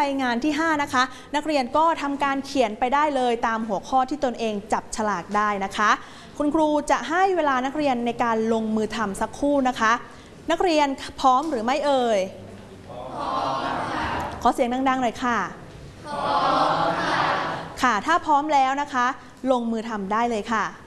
งานที่ 5 นะคะนักเรียนก็ทำการเขียนไปได้เลยตามหัวข้อที่ตนเองจับฉลากได้นะคะคุณครูจะให้เวลานักเรียนในการลงมือทำสักครู่นะคะนักเรียนพร้อมหรือไม่เอ่ยพร้อมค่ะขอเสียงดังๆหน่อยค่ะพร้อมค่ะค่ะถ้าพร้อมแล้วนะคะลงมือทำได้เลยค่ะ